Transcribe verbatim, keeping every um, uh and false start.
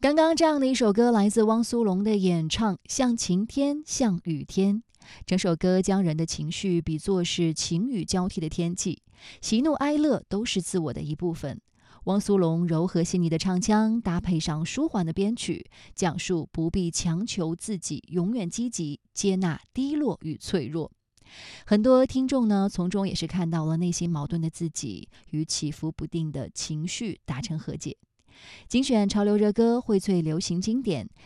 刚刚这样的一首歌来自汪苏泷的演唱，像晴天，像雨天。整首歌将人的情绪比作是晴雨交替的天气，喜怒哀乐都是自我的一部分。汪苏泷柔和细腻的唱腔，搭配上舒缓的编曲，讲述不必强求自己永远积极，接纳低落与脆弱。很多听众呢，从中也是看到了内心矛盾的自己与起伏不定的情绪达成和解。精选潮流热歌，荟萃流行经典，